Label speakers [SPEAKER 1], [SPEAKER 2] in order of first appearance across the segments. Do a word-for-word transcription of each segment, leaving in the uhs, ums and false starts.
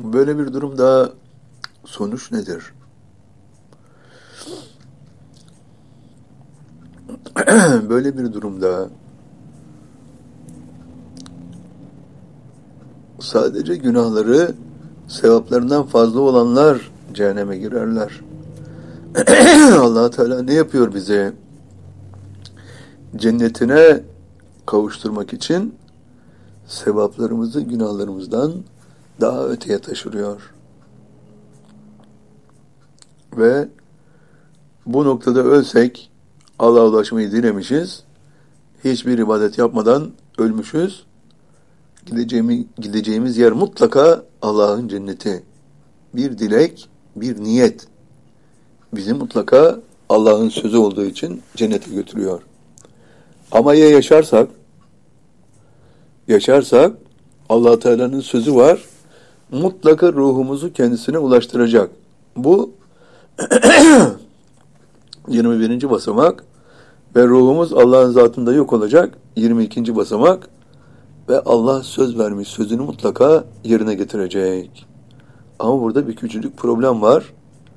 [SPEAKER 1] Böyle bir durumda sonuç nedir? Böyle bir durumda sadece günahları sevaplarından fazla olanlar cehenneme girerler. Allah Teala ne yapıyor bize? Cennetine kavuşturmak için sevaplarımızı günahlarımızdan daha öteye taşırıyor. Ve bu noktada ölsek Allah'a ulaşmayı dilemişiz. Hiçbir ibadet yapmadan ölmüşüz. Gideceğimiz, gideceğimiz yer mutlaka Allah'ın cenneti. Bir dilek, bir niyet bizi mutlaka Allah'ın sözü olduğu için cennete götürüyor. Ama ya yaşarsak, yaşarsak Allah Teala'nın sözü var, mutlaka ruhumuzu kendisine ulaştıracak. Bu yirmi birinci basamak ve ruhumuz Allah'ın zatında yok olacak. yirmi ikinci basamak ve Allah söz vermiş, sözünü mutlaka yerine getirecek. Ama burada bir küçücük problem var.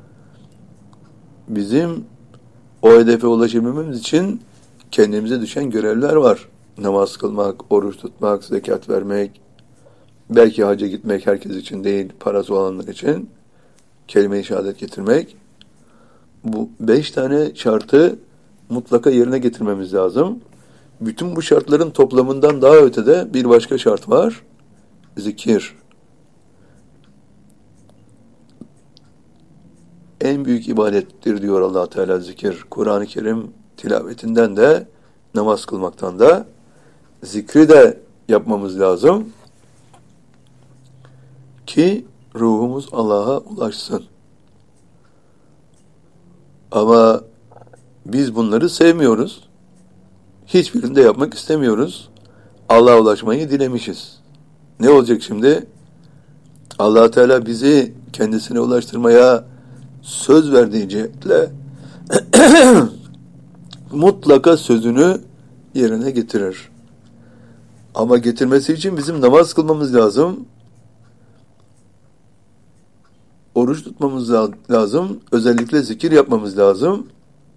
[SPEAKER 1] Bizim o hedefe ulaşabilmemiz için kendimize düşen görevler var. Namaz kılmak, oruç tutmak, zekat vermek, belki hacca gitmek herkes için değil, parası olanlar için, kelime-i şehadet getirmek. Bu beş tane şartı mutlaka yerine getirmemiz lazım. Bütün bu şartların toplamından daha ötede bir başka şart var. Zikir. En büyük ibadettir diyor Allah Teala zikir. Kur'an-ı Kerim tilavetinden de, namaz kılmaktan da, zikri de yapmamız lazım ki ruhumuz Allah'a ulaşsın. Ama biz bunları sevmiyoruz. Hiçbirini de yapmak istemiyoruz. Allah'a ulaşmayı dilemişiz. Ne olacak şimdi? Allah Teala bizi kendisine ulaştırmaya söz verdiği cihetle mutlaka sözünü yerine getirir. Ama getirmesi için bizim namaz kılmamız lazım. Oruç tutmamız lazım. Özellikle zikir yapmamız lazım.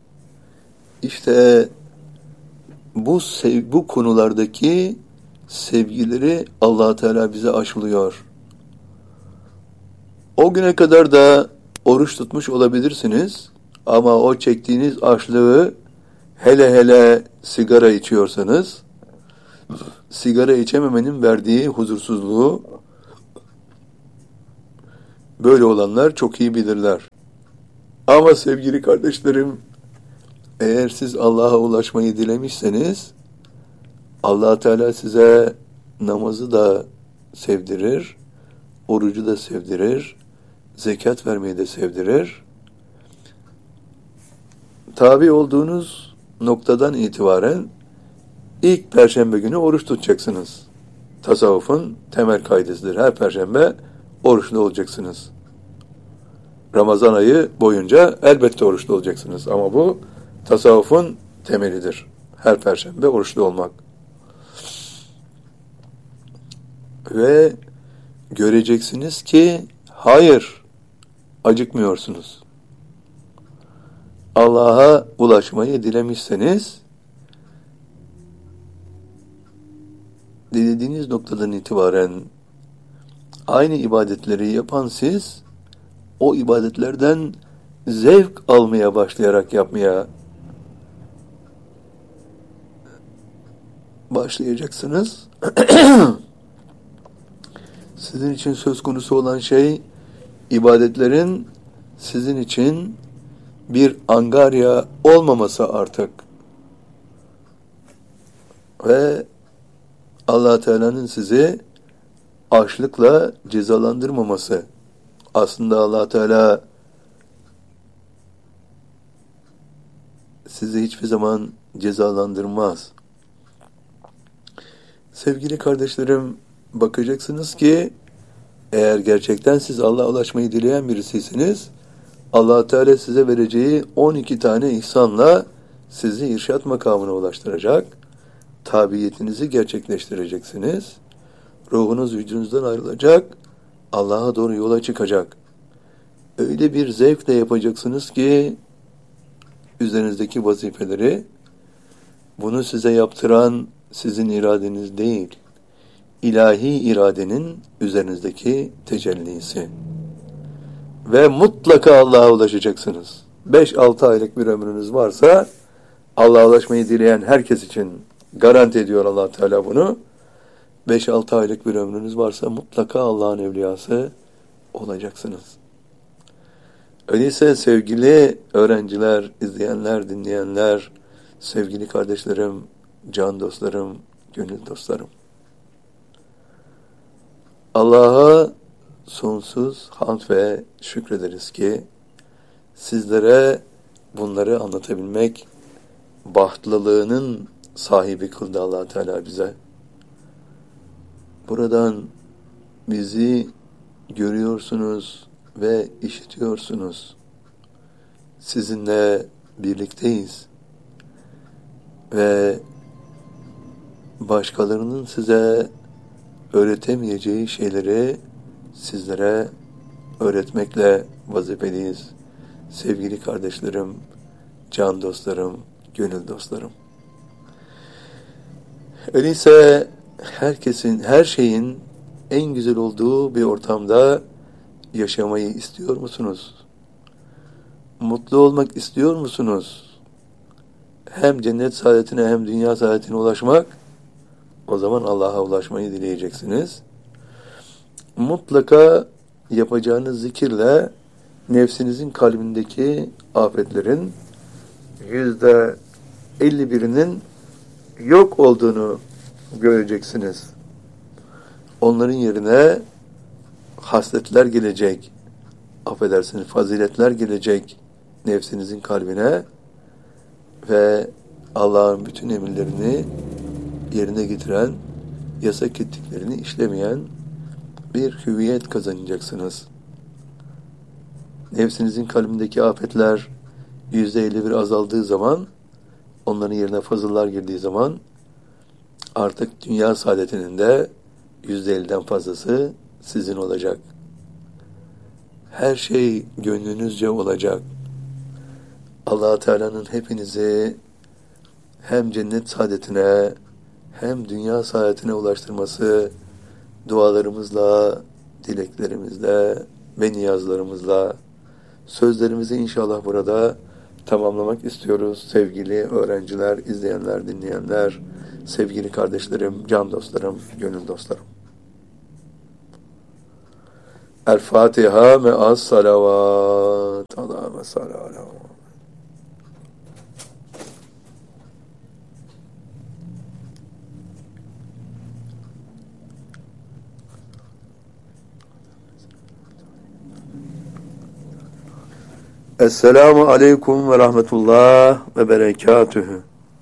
[SPEAKER 1] İşte bu sev- bu konulardaki sevgileri Allah Teala bize aşılıyor. O güne kadar da oruç tutmuş olabilirsiniz ama o çektiğiniz açlığı, hele hele sigara içiyorsanız, sigara içememenin verdiği huzursuzluğu böyle olanlar çok iyi bilirler. Ama sevgili kardeşlerim, eğer siz Allah'a ulaşmayı dilemişseniz, Allah Teala size namazı da sevdirir, orucu da sevdirir, zekat vermeyi de sevdirir. Tabi olduğunuz noktadan itibaren ilk perşembe günü oruç tutacaksınız. Tasavvufun temel kaidesidir. Her perşembe oruçlu olacaksınız. Ramazan ayı boyunca elbette oruçlu olacaksınız. Ama bu tasavvufun temelidir. Her perşembe oruçlu olmak. Ve göreceksiniz ki hayır, acıkmıyorsunuz. Allah'a ulaşmayı dilemişseniz, dilediğiniz noktadan itibaren aynı ibadetleri yapan siz, o ibadetlerden zevk almaya başlayarak yapmaya başlayacaksınız. Sizin için söz konusu olan şey, ibadetlerin sizin için bir angarya olmaması artık. Ve Allah Teala'nın sizi açlıkla cezalandırmaması. Aslında Allah Teala sizi hiçbir zaman cezalandırmaz. Sevgili kardeşlerim, bakacaksınız ki eğer gerçekten siz Allah'a ulaşmayı dileyen birisiyseniz, Allah Teala size vereceği on iki tane ihsanla sizi irşat makamına ulaştıracak. Tabiyetinizi gerçekleştireceksiniz. Ruhunuz vücudunuzdan ayrılacak Allah'a doğru yola çıkacak. Öyle bir zevkle yapacaksınız ki üzerinizdeki vazifeleri, bunu size yaptıran sizin iradeniz değil, ilahi iradenin üzerinizdeki tecellisi. Ve mutlaka Allah'a ulaşacaksınız. beş altı aylık bir ömrünüz varsa, Allah'a ulaşmayı dileyen herkes için garanti ediyor Allah Teala bunu. beş altı aylık bir ömrünüz varsa mutlaka Allah'ın evliyası olacaksınız. Öyleyse sevgili öğrenciler, izleyenler, dinleyenler, sevgili kardeşlerim, can dostlarım, gönül dostlarım. Allah'a sonsuz hamd ve şükrederiz ki sizlere bunları anlatabilmek bahtlılığının sahibi kıldı Allah Teala bize. Buradan bizi görüyorsunuz ve işitiyorsunuz. Sizinle birlikteyiz. Ve başkalarının size öğretemeyeceği şeyleri sizlere öğretmekle vazifeliyiz. Sevgili kardeşlerim, can dostlarım, gönül dostlarım. Öyleyse herkesin, her şeyin en güzel olduğu bir ortamda yaşamayı istiyor musunuz? Mutlu olmak istiyor musunuz? Hem cennet saadetine hem dünya saadetine ulaşmak, o zaman Allah'a ulaşmayı dileyeceksiniz. Mutlaka yapacağınız zikirle nefsinizin kalbindeki afetlerin yüzde elli birinin yok olduğunu göreceksiniz. Onların yerine hasletler gelecek, affedersiniz faziletler gelecek nefsinizin kalbine ve Allah'ın bütün emirlerini yerine getiren, yasak ettiklerini işlemeyen bir hüviyet kazanacaksınız. Nefsinizin kalbindeki afetler yüzde elli bir azaldığı zaman, onların yerine fazıllar girdiği zaman artık dünya saadetinin de yüzde elliden fazlası sizin olacak. Her şey gönlünüzce olacak. Allah Teala'nın hepinizi hem cennet saadetine hem dünya saadetine ulaştırması dualarımızla, dileklerimizle ve niyazlarımızla, sözlerimizi inşallah burada tamamlamak istiyoruz. Sevgili öğrenciler, izleyenler, dinleyenler, sevgili kardeşlerim, can dostlarım, gönül dostlarım. El Fatiha me'as salavat. Allahümme salli ala. Esselamu aleyküm ve rahmetullah ve berekatühü.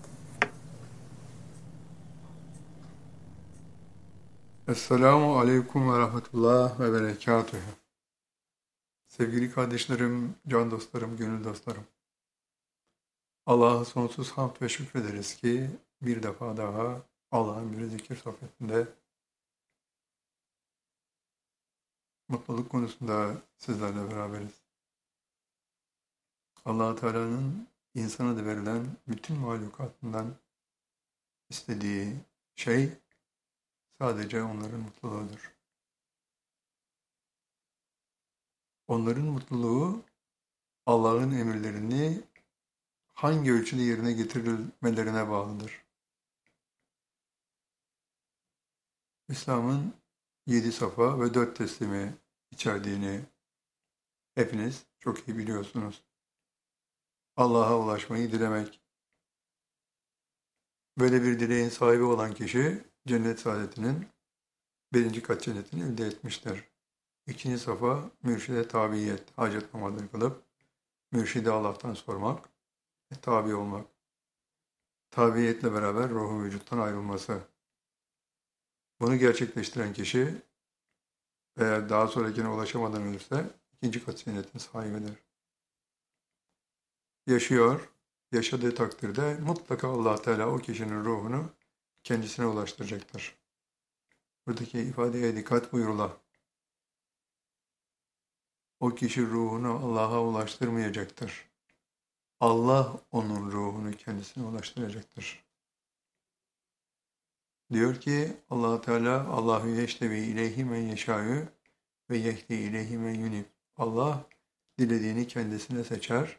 [SPEAKER 2] Esselamu aleyküm ve rahmetullah ve berekatühü. Sevgili kardeşlerim, can dostlarım, gönül dostlarım. Allah'a sonsuz hamd ve şükrederiz ki bir defa daha Allah'ın bir zikir sohbetinde mutluluk konusunda sizlerle beraberiz. Allah-u Teala'nın insana da verilen bütün mahlukatından istediği şey sadece onların mutluluğudur. Onların mutluluğu Allah'ın emirlerini hangi ölçüde yerine getirilmelerine bağlıdır. İslam'ın yedi safa ve dört teslimi içerdiğini hepiniz çok iyi biliyorsunuz. Allah'a ulaşmayı dilemek. Böyle bir dileğin sahibi olan kişi cennet saadetinin birinci kat cennetini elde etmiştir. İkinci safa mürşide tabiyet, hacet namazını kılıp mürşide Allah'tan sormak ve tabi olmak. Tabiyetle beraber ruhun vücuttan ayrılması. Bunu gerçekleştiren kişi veya daha sonrakine ulaşamadan ölürse ikinci kat cennetin sahibidir. Yaşıyor, yaşadığı takdirde mutlaka Allah Teala o kişinin ruhunu kendisine ulaştıracaktır. Buradaki ifadeye dikkat buyurula. o kişi ruhunu Allah'a ulaştırmayacaktır. Allah onun ruhunu kendisine ulaştıracaktır. Diyor ki Allah Teala Allahu yeştevi ileyhi men yeşâ'ü ve yehdi ileyhi men yunib. Allah dilediğini kendisine seçer.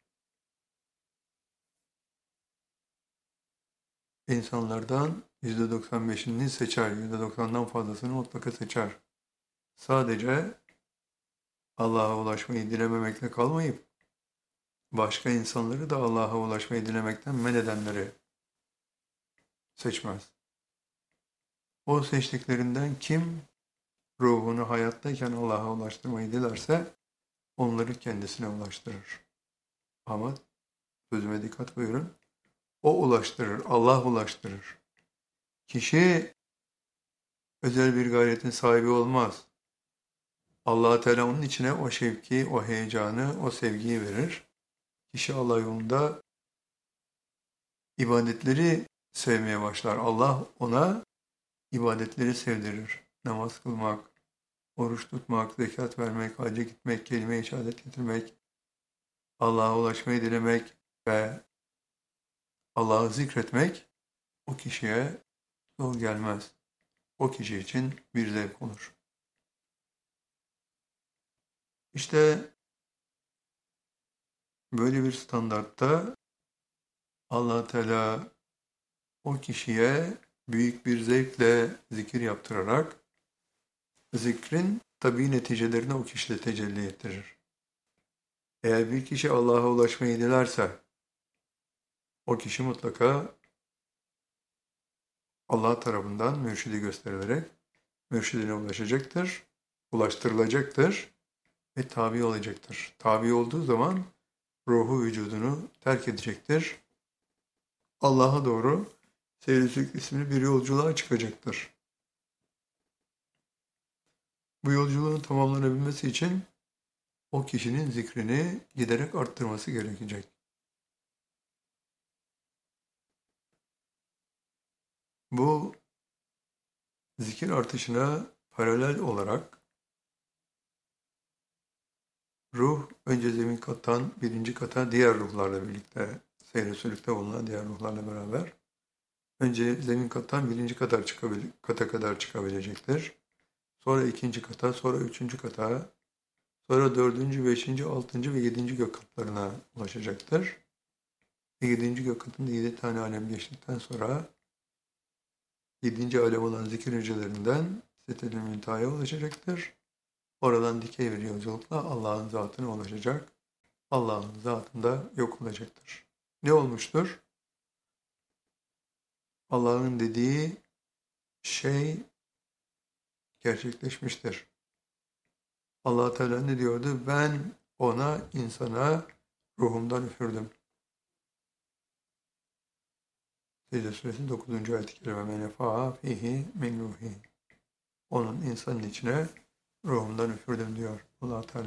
[SPEAKER 2] İnsanlardan yüzde doksan beşini seçer, yüzde doksandan fazlasını mutlaka seçer. Sadece Allah'a ulaşmayı dilememekle kalmayıp başka insanları da Allah'a ulaşmayı dilemekten men edenleri seçmez. O seçtiklerinden kim ruhunu hayattayken Allah'a ulaştırmayı dilerse onları kendisine ulaştırır. Ama sözüme dikkat buyurun. O ulaştırır, Allah ulaştırır. Kişi özel bir gayretin sahibi olmaz. Allah Teala onun içine o şevki, o heyecanı, o sevgiyi verir. Kişi Allah yolunda ibadetleri sevmeye başlar. Allah ona ibadetleri sevdirir. Namaz kılmak, oruç tutmak, zekat vermek, hacca gitmek, kelime-i şehadet getirmek, Allah'a ulaşmayı dilemek ve Allah'ı zikretmek o kişiye zor gelmez. O kişi için bir zevk olur. İşte böyle bir standartta Allah Teala o kişiye büyük bir zevkle zikir yaptırarak zikrin tabii neticelerini o kişide tecelli ettirir. Eğer bir kişi Allah'a ulaşmayı dilerse o kişi mutlaka Allah tarafından mürşidi gösterilerek mürşidine ulaşacaktır, ulaştırılacaktır ve tabi olacaktır. Tabi olduğu zaman ruhu vücudunu terk edecektir. Allah'a doğru seyri isimli bir yolculuğa çıkacaktır. Bu yolculuğun tamamlanabilmesi için o kişinin zikrini giderek arttırması gerekecek. Bu zikir artışına paralel olarak ruh önce zemin kattan birinci kata diğer ruhlarla birlikte seyre sülükte bulunan diğer ruhlarla beraber önce zemin kattan birinci kata, çıkabil kata kadar çıkabilecektir. Sonra ikinci kata, sonra üçüncü kata, sonra dördüncü, beşinci, altıncı ve yedinci gök katlarına ulaşacaktır. Ve yedinci gök katında yedi tane alem geçtikten sonra yedinci alem olan zikir hücrelerinden Sidet-i Münteha'ya ulaşacaktır. Oradan dikey bir yolculukla Allah'ın zatına ulaşacak. Allah'ın zatında yok olacaktır. Ne olmuştur? Allah'ın dediği şey gerçekleşmiştir. Allah Teala ne diyordu? Ben ona, insana ruhumdan üfürdüm. Secde Suresi dokuzuncu ayet-i kerime men nefa'a fihi min ruhi. Onun insanın içine ruhumdan üfürdüm diyor Allah Teala.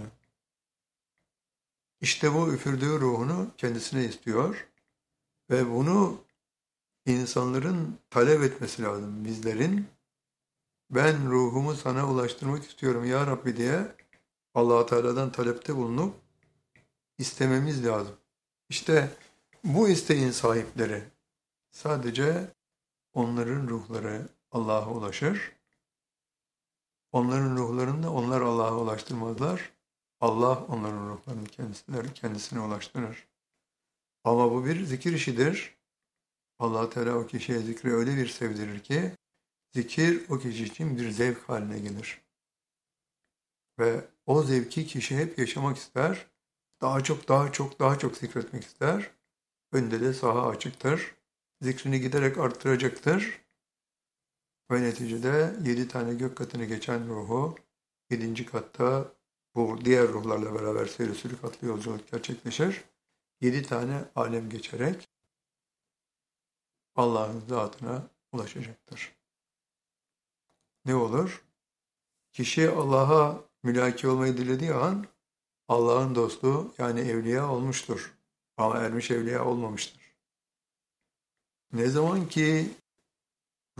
[SPEAKER 2] İşte bu üfürdüğü ruhunu kendisine istiyor ve bunu insanların talep etmesi lazım. Bizlerin ben ruhumu sana ulaştırmak istiyorum ya Rabbi diye Allah Teala'dan talepte bulunup istememiz lazım. İşte bu isteğin sahipleri sadece onların ruhları Allah'a ulaşır. Onların ruhlarını da onlar Allah'a ulaştırmazlar. Allah onların ruhlarını kendisine, kendisine ulaştırır. Ama bu bir zikir işidir. Allah Teala o kişiye zikri öyle bir sevdirir ki zikir o kişi için bir zevk haline gelir. Ve o zevki kişi hep yaşamak ister. Daha çok, daha çok, daha çok zikretmek ister. Önde de saha açıktır. Zikrini giderek arttıracaktır. Ve neticede yedi tane gök katını geçen ruhu yedinci katta bu diğer ruhlarla beraber seyri sülük atlı yolculuk gerçekleşir. Yedi tane alem geçerek Allah'ın zatına ulaşacaktır. Ne olur? Kişi Allah'a mülaki olmayı dilediği an Allah'ın dostu yani evliya olmuştur. Ama ermiş evliya olmamıştır. Ne zaman ki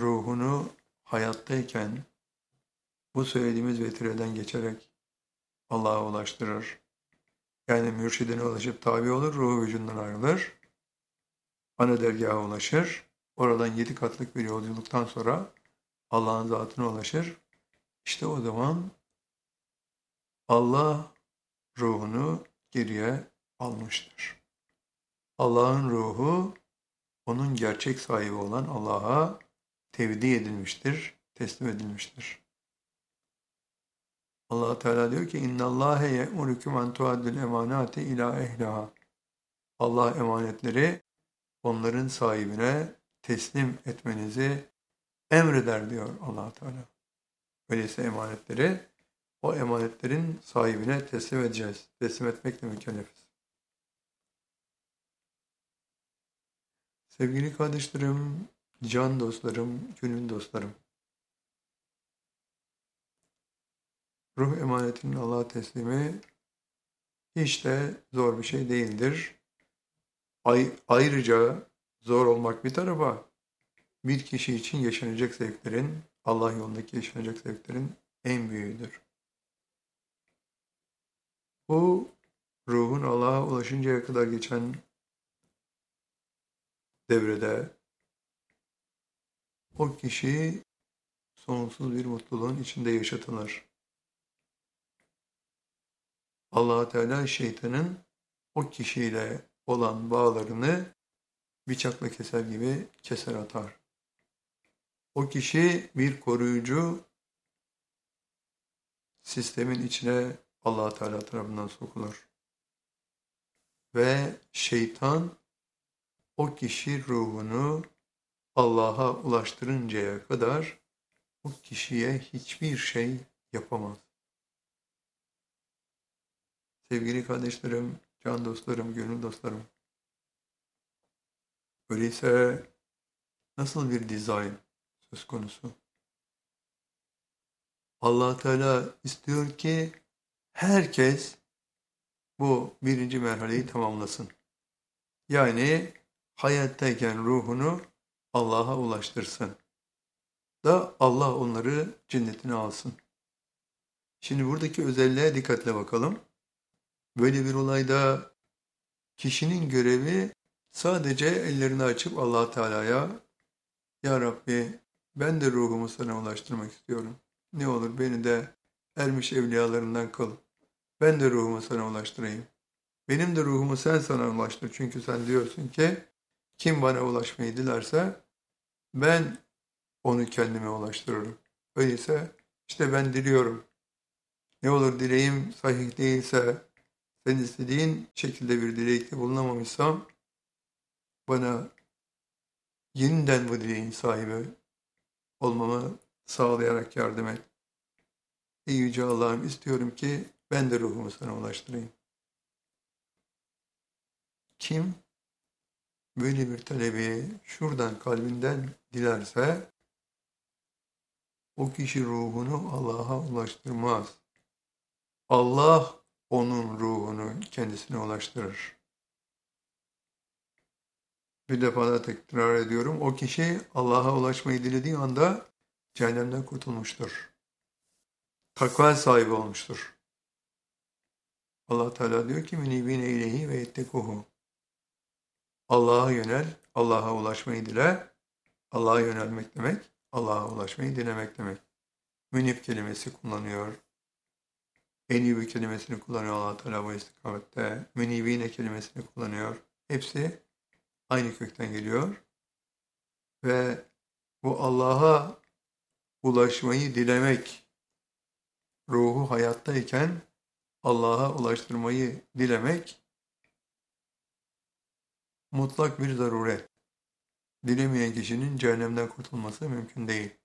[SPEAKER 2] ruhunu hayattayken bu söylediğimiz vetireden geçerek Allah'a ulaştırır. Yani mürşidine ulaşıp tabi olur, ruhu vücudundan ayrılır. Ana dergaha ulaşır. Oradan yedi katlık bir yolculuktan sonra Allah'ın zatına ulaşır. İşte o zaman Allah ruhunu geriye almıştır. Allah'ın ruhu onun gerçek sahibi olan Allah'a tevdi edilmiştir, teslim edilmiştir. Allah Teala diyor ki İnna Allahe ye'murukum en tuaddul emanati ila ehliha. Allah emanetleri onların sahibine teslim etmenizi emreder diyor Allah Teala. Öyleyse emanetleri o emanetlerin sahibine teslim edeceğiz. Teslim etmekle mükellefiz. Sevgili kardeşlerim, can dostlarım, gönül dostlarım. Ruh emanetinin Allah'a teslimi hiç de zor bir şey değildir. Ay, ayrıca zor olmak bir tarafa, bir kişi için yaşanacak zevklerin, Allah yolundaki yaşanacak zevklerin en büyüğüdür. Bu ruhun Allah'a ulaşıncaya kadar geçen devrede o kişi sonsuz bir mutluluğun içinde yaşatılır. Allah Teala şeytanın o kişiyle olan bağlarını bıçakla keser gibi keser atar. O kişi bir koruyucu sistemin içine Allah Teala tarafından sokulur. Ve şeytan o kişi ruhunu Allah'a ulaştırıncaya kadar o kişiye hiçbir şey yapamaz. Sevgili kardeşlerim, can dostlarım, gönül dostlarım. Öyleyse nasıl bir dizayn söz konusu? Allah Teala istiyor ki herkes bu birinci merhaleyi tamamlasın. Yani hayattayken ruhunu Allah'a ulaştırsın. Da Allah onları cennetine alsın. Şimdi buradaki özelliğe dikkatle bakalım. Böyle bir olayda kişinin görevi sadece ellerini açıp Allah Teala'ya Ya Rabbi ben de ruhumu sana ulaştırmak istiyorum. Ne olur beni de ermiş evliyalarından kıl. Ben de ruhumu sana ulaştırayım. Benim de ruhumu sen sana ulaştır. Çünkü sen diyorsun ki kim bana ulaşmayı dilerse ben onu kendime ulaştırırım. Öyleyse işte ben diliyorum. Ne olur dileğim sahih değilse, sen istediğin şekilde bir dilekte bulunamamışsam bana yeniden bu dileğin sahibi olmamı sağlayarak yardım et. Ey Yüce Allah'ım istiyorum ki ben de ruhumu sana ulaştırayım. Kim böyle bir talebi şuradan kalbinden dilerse o kişi ruhunu Allah'a ulaştırmaz. Allah onun ruhunu kendisine ulaştırır. Bir defa da tekrar ediyorum. O kişi Allah'a ulaşmayı dilediği anda cehennemden kurtulmuştur. Takva sahibi olmuştur. Allah Teala diyor ki münibine ileyhi ve yettekuhu. Allah'a yönel, Allah'a ulaşmayı dile. Allah'a yönelmek demek, Allah'a ulaşmayı dilemek demek. Münib kelimesi kullanıyor. Enibi kelimesini kullanıyor Allah Teala bu istikamette. Münibine kelimesini kullanıyor. Hepsi aynı kökten geliyor. Ve bu Allah'a ulaşmayı dilemek, ruhu hayattayken Allah'a ulaştırmayı dilemek mutlak bir zaruret. Dilemeyen kişinin cehennemden kurtulması mümkün değil.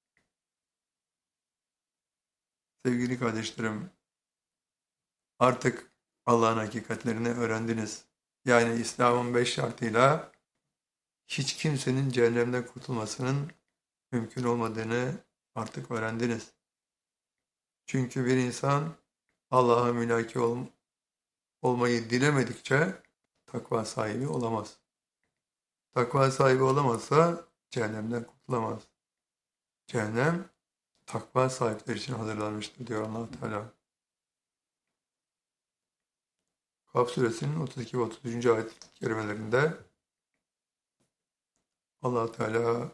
[SPEAKER 2] Sevgili kardeşlerim, artık Allah'ın hakikatlerini öğrendiniz. Yani İslam'ın beş şartıyla hiç kimsenin cehennemden kurtulmasının mümkün olmadığını artık öğrendiniz. Çünkü bir insan Allah'a mülaki ol, olmayı dilemedikçe takva sahibi olamaz. Takva sahibi olamazsa cehennemden kurtulamaz. Cehennem takva sahipleri için hazırlanmıştır diyor Allah Teala. Kaf suresinin otuz iki ve otuz üçüncü ayet kelimelerinde Allah Teala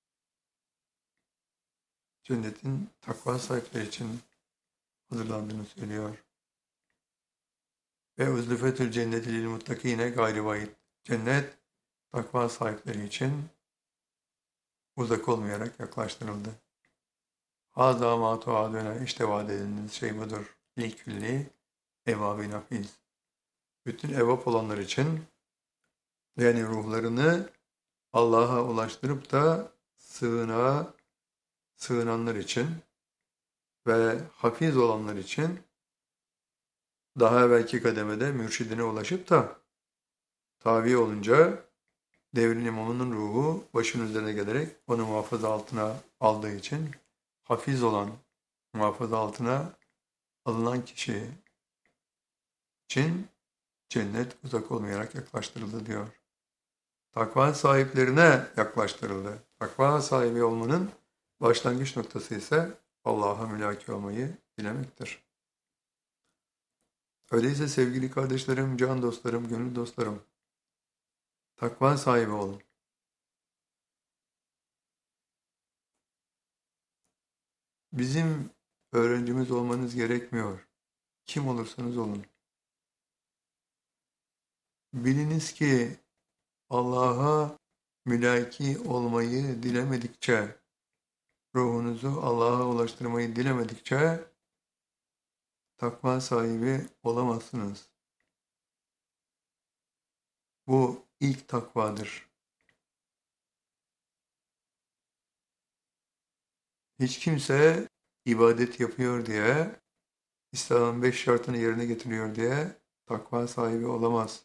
[SPEAKER 2] cennetin takva sahipleri için hazırlandığını söylüyor. Ve uzlifetül cenneti lil muttakine gayri vaid. Cennet takva sahipleri için uzak olmayarak yaklaştırıldı. Hâzâ mâ tuâdûne, işte vaat edildiğiniz şey budur. Likülli evâbi nafiz. Bütün evap olanlar için, yani ruhlarını Allah'a ulaştırıp da sığınağa sığınanlar için ve hafiz olanlar için daha evvelki kademede mürşidine ulaşıp da tabi olunca devrin imamının ruhu başının üzerine gelerek onu muhafaza altına aldığı için hafiz olan, muhafaza altına alınan kişi için cennet uzak olmayarak yaklaştırıldı diyor. Takva sahiplerine yaklaştırıldı. Takva sahibi olmanın başlangıç noktası ise Allah'a mülaki olmayı dilemektir. Öyleyse sevgili kardeşlerim, can dostlarım, gönül dostlarım, takva sahibi olun. Bizim öğrencimiz olmanız gerekmiyor. Kim olursanız olun. Biliniz ki Allah'a mülaki olmayı dilemedikçe, ruhunuzu Allah'a ulaştırmayı dilemedikçe takva sahibi olamazsınız. Bu ilk takvadır. Hiç kimse ibadet yapıyor diye, İslam'ın beş şartını yerine getiriyor diye takva sahibi olamaz.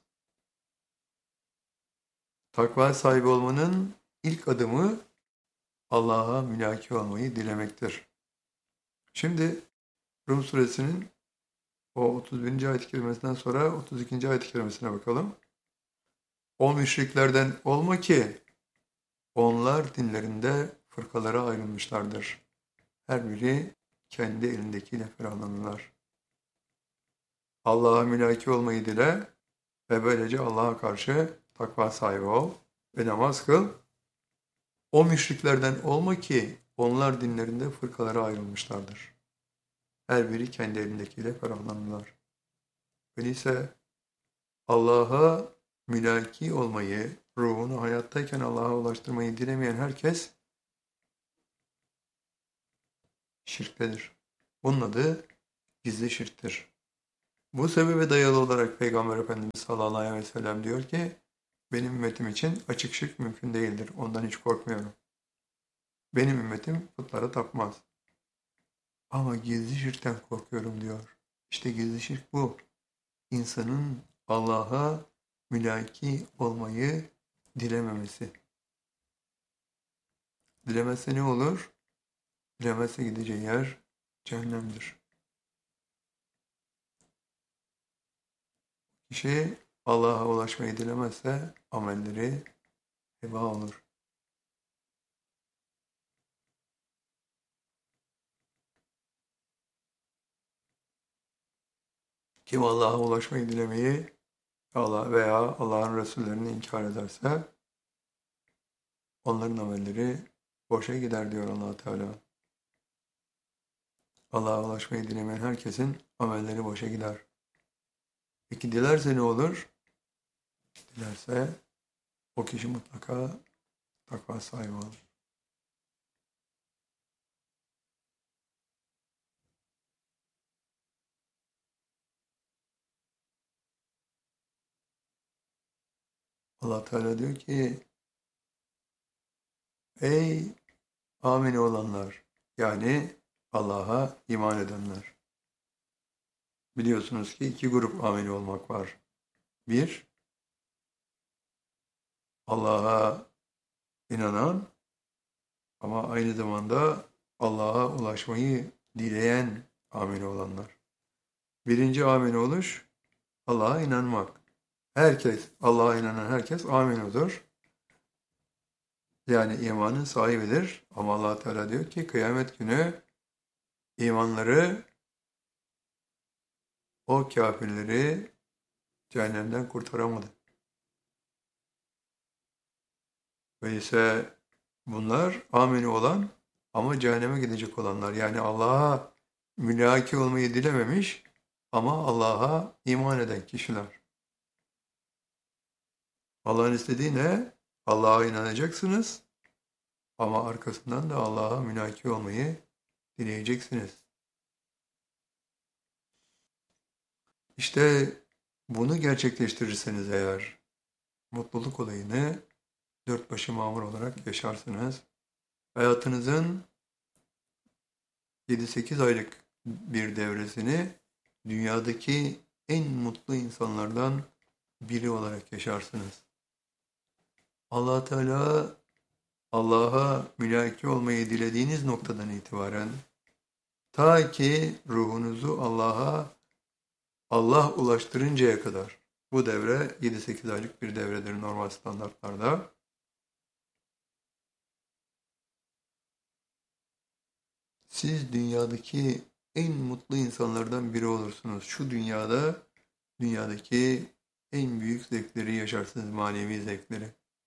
[SPEAKER 2] Takva sahibi olmanın ilk adımı Allah'a mülaki olmayı dilemektir. Şimdi Rum suresinin o otuz birinci ayet-i kerimesinden sonra otuz ikinci ayet-i kerimesine bakalım. O müşriklerden olma ki onlar dinlerinde fırkalara ayrılmışlardır. Her biri kendi elindekiyle ferahlanırlar. Allah'a mülaki olmayı dile ve böylece Allah'a karşı takva sahibi ol ve namaz kıl. O müşriklerden olma ki onlar dinlerinde fırkalara ayrılmışlardır. Her biri kendi elindekiyle ferahlanırlar. Öyleyse Allah'a mülaki olmayı, ruhunu hayattayken Allah'a ulaştırmayı dilemeyen herkes şirktedir. Bunun adı gizli şirktir. Bu sebebe dayalı olarak Peygamber Efendimiz sallallahu aleyhi ve sellem diyor ki, benim ümmetim için açık şirk mümkün değildir. Ondan hiç korkmuyorum. Benim ümmetim putlara tapmaz. Ama gizli şirkten korkuyorum diyor. İşte gizli şirk bu. İnsanın Allah'a mülaki olmayı dilememesi. Dilemezse ne olur? Dilemezse gideceği yer cehennemdir. Kişi Allah'a ulaşmayı dilemezse amelleri heba olur. Kim Allah'a ulaşmayı dilemeyi Allah veya Allah'ın Resullerini inkar ederse onların amelleri boşa gider diyor Allah Teala. Allah'a ulaşmayı dilemeyen herkesin amelleri boşa gider. Peki dilerse ne olur? Dilerse o kişi mutlaka takva sahibi olur. Allah Teala diyor ki, ey amine olanlar, yani Allah'a iman edenler. Biliyorsunuz ki iki grup amine olmak var. Bir, Allah'a inanan ama aynı zamanda Allah'a ulaşmayı dileyen amine olanlar. Birinci amine oluş, Allah'a inanmak. Herkes, Allah'a inanan herkes aminudur. Yani imanın sahibidir. Ama Allah Teala diyor ki kıyamet günü imanları o kafirleri cehennemden kurtaramadı. Ve ise bunlar amini olan ama cehenneme gidecek olanlar. Yani Allah'a mülaki olmayı dilememiş ama Allah'a iman eden kişiler. Allah'ın istediği ne? Allah'a inanacaksınız ama arkasından da Allah'a mülaki olmayı dileyeceksiniz. İşte bunu gerçekleştirirseniz eğer mutluluk olayını dört başı mamur olarak yaşarsınız. Hayatınızın yedi sekiz aylık bir devresini dünyadaki en mutlu insanlardan biri olarak yaşarsınız. Allah Teala Allah'a mülaki olmayı dilediğiniz noktadan itibaren ta ki ruhunuzu Allah'a Allah ulaştırıncaya kadar bu devre yedi sekiz aylık bir devredir normal standartlarda. Siz dünyadaki en mutlu insanlardan biri olursunuz. Şu dünyada dünyadaki en büyük zevkleri yaşarsınız, manevi zevkleri.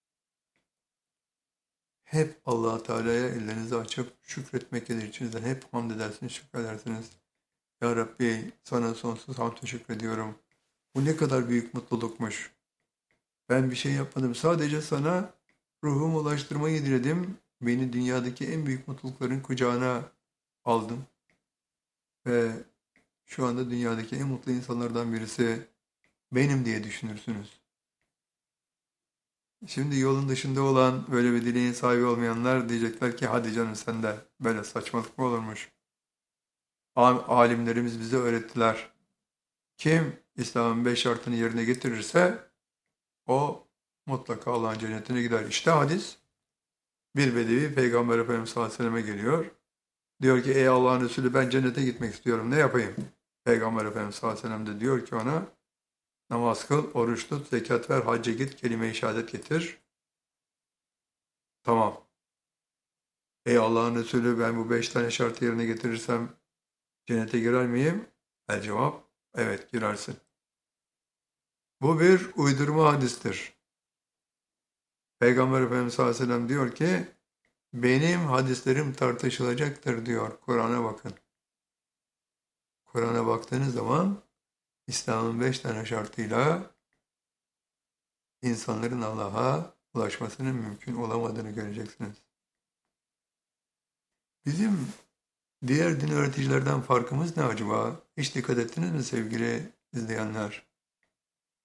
[SPEAKER 2] Hep Allah Teala'ya ellerinizi açıp şükretmek gelir içinizden. Hep hamd edersiniz, şükredersiniz. Ya Rabbi sana sonsuz hamd teşekkür ediyorum. Bu ne kadar büyük mutlulukmuş. Ben bir şey yapmadım. Sadece sana ruhumu ulaştırmayı diledim. Beni dünyadaki en büyük mutlulukların kucağına aldım. Ve şu anda dünyadaki en mutlu insanlardan birisi benim diye düşünürsünüz. Şimdi yolun dışında olan, böyle bir dileğin sahibi olmayanlar diyecekler ki hadi canım sen de böyle saçmalık mı olurmuş? Alimlerimiz bize öğrettiler. Kim İslam'ın beş şartını yerine getirirse o mutlaka Allah'ın cennetine gider. İşte hadis. Bir bedevi Peygamber Efendimiz sallallahu aleyhi ve selleme geliyor. Diyor ki ey Allah'ın Resulü ben cennete gitmek istiyorum. Ne yapayım? Peygamber Efendimiz sallallahu aleyhi ve sellem de diyor ki ona namaz kıl, oruç tut, zekat ver, hacca git, kelime-i şehadet getir. Tamam. Ey Allah'ın Resulü ben bu beş tane şartı yerine getirirsem cennete girer miyim? El cevap evet girersin. Bu bir uydurma hadistir. Peygamber Efendimiz sallallahu aleyhi ve sellem diyor ki benim hadislerim tartışılacaktır diyor. Kur'an'a bakın. Kur'an'a baktığınız zaman İslam'ın beş tane şartıyla insanların Allah'a ulaşmasının mümkün olamadığını göreceksiniz. Bizim diğer din öğreticilerden farkımız ne acaba? Hiç dikkat ettiniz mi sevgili izleyenler?